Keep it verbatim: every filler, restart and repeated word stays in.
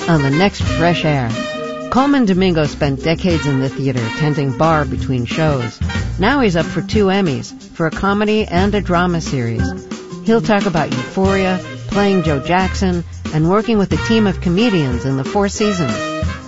on the next Fresh Air. Coleman Domingo spent decades in the theater, tending bar between shows. Now he's up for two Emmys, for a comedy and a drama series. He'll talk about Euphoria, playing Joe Jackson, and working with a team of comedians in the Four Seasons.